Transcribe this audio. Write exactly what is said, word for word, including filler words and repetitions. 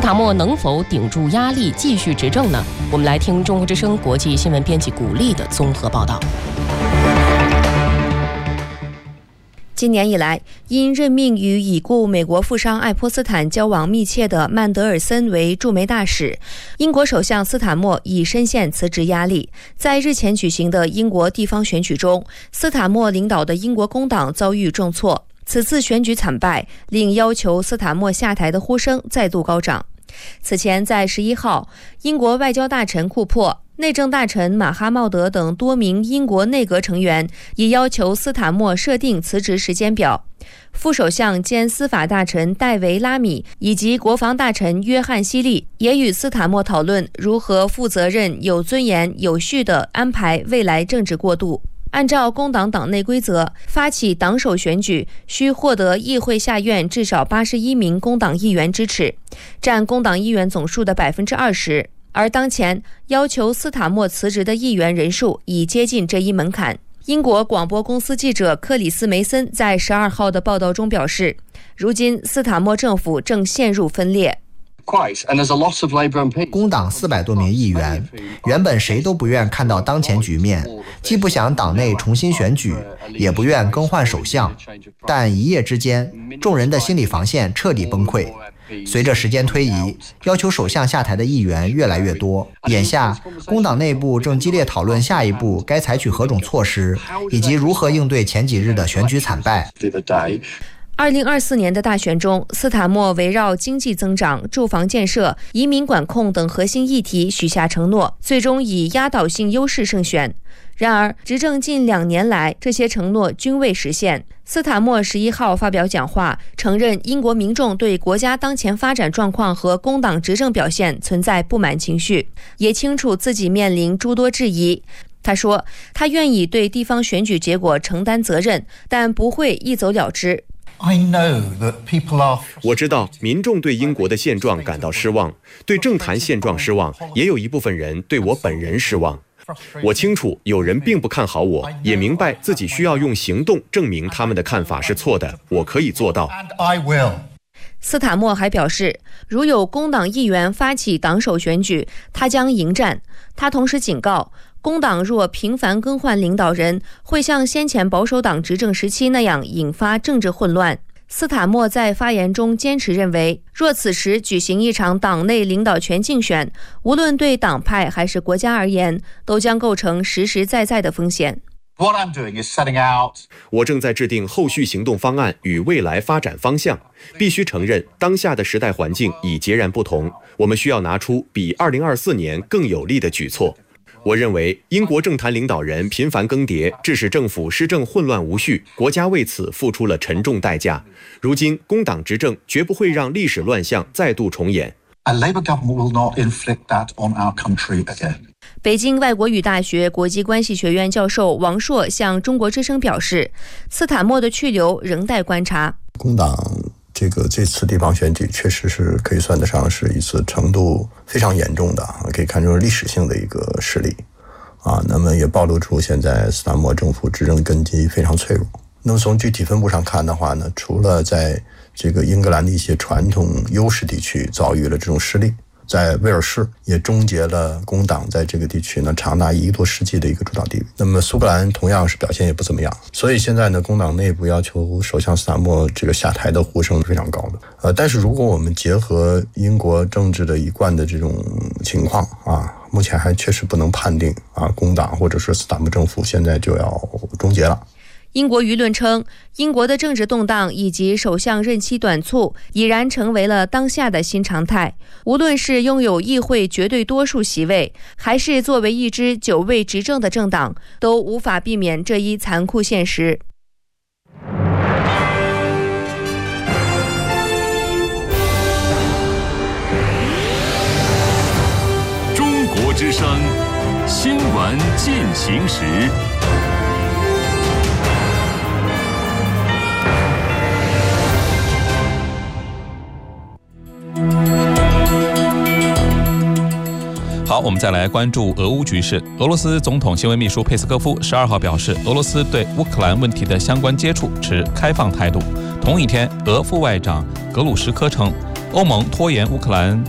塔默能否顶住压力继续执政呢？我们来听中国之声国际新闻编辑古丽的综合报道。 今年以来，因任命与已故美国富商爱泼斯坦交往密切的曼德尔森为驻美大使，英国首相斯坦默已深陷辞职压力。在日前举行的英国地方选举中，斯坦默领导的英国工党遭遇重挫，此次选举惨败令要求斯坦默下台的呼声再度高涨。此前在十一号，英国外交大臣库珀、内政大臣马哈茂德等多名英国内阁成员已要求斯坦默设定辞职时间表。副首相兼司法大臣戴维·拉米以及国防大臣约翰·希利也与斯坦默讨论如何负责任、有尊严、有序地安排未来政治过渡。按照工党党内规则，发起党首选举需获得议会下院至少八十一名工党议员支持，占工党议员总数的百分之二十。而当前要求斯坦默辞职的议员人数已接近这一门槛。英国广播公司记者克里斯梅森在十二号的报道中表示，如今斯坦默政府正陷入分裂。 工党四百多名议员，原本谁都不愿看到当前局面，既不想党内重新选举，也不愿更换首相，但一夜之间，众人的心理防线彻底崩溃。随着时间推移，要求首相下台的议员越来越多。眼下，工党内部正激烈讨论下一步该采取何种措施，以及如何应对前几日的选举惨败。 二零二四年的大选中，斯坦默围绕经济增长、住房建设、移民管控等核心议题许下承诺，最终以压倒性优势胜选。然而，执政近两年来，这些承诺均未实现。斯坦默十一号发表讲话，承认英国民众对国家当前发展状况和工党执政表现存在不满情绪，也清楚自己面临诸多质疑。他说，他愿意对地方选举结果承担责任，但不会一走了之。 我知道民众对英国的现状感到失望，对政坛现状失望，也有一部分人对我本人失望。我清楚有人并不看好我，也明白自己需要用行动证明他们的看法是错的，我可以做到。 斯坦默还表示，如有工党议员发起党首选举，他将迎战。他同时警告，工党若频繁更换领导人，会像先前保守党执政时期那样引发政治混乱。斯坦默在发言中坚持认为，若此时举行一场党内领导权竞选，无论对党派还是国家而言，都将构成实实在在的风险。 我正在制定后续行动方案与未来发展方向。必须承认，当下的时代环境已截然不同，我们需要拿出比二零二四年更有力的举措。我认为，英国政坛领导人频繁更迭，致使政府施政混乱无序，国家为此付出了沉重代价。如今，工党执政绝不会让历史乱象再度重演。 北京外国语大学国际关系学院教授王硕向中国之声表示，斯坦默的去留仍待观察。 工党这个这次地方选举确实是可以算得上是一次程度非常严重的，可以看出历史性的一个失利啊。那么也暴露出现在斯坦默政府执政根基非常脆弱。那么从具体分布上看的话呢，除了在这个英格兰的一些传统优势地区遭遇了这种失利，在威尔士也终结了工党在这个地区呢长达一个多世纪的一个主导地位。那么苏格兰同样是表现也不怎么样，所以现在呢，工党内部要求首相斯坦默这个下台的呼声是非常高的。呃，但是如果我们结合英国政治的一贯的这种情况啊，目前还确实不能判定啊，工党或者是斯坦默政府现在就要终结了。 英国舆论称，英国的政治动荡以及首相任期短促已然成为了当下的新常态。无论是拥有议会绝对多数席位，还是作为一支久未执政的政党，都无法避免这一残酷现实。 中国之声新闻进行时。 好，我们再来关注俄乌局势。俄罗斯总统新闻秘书佩斯科夫十二号表示，俄罗斯对乌克兰问题的相关接触持开放态度。同一天，俄副外长格鲁什科称，欧盟拖延乌克兰